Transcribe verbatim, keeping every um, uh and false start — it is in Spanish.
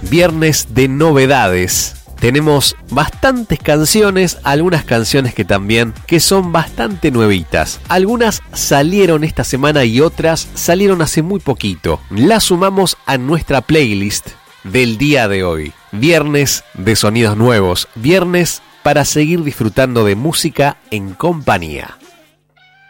viernes de novedades. Tenemos bastantes canciones, algunas canciones que también que son bastante nuevitas. Algunas salieron esta semana y otras salieron hace muy poquito. Las sumamos a nuestra playlist del día de hoy. Viernes de sonidos nuevos, viernes para seguir disfrutando de música en compañía.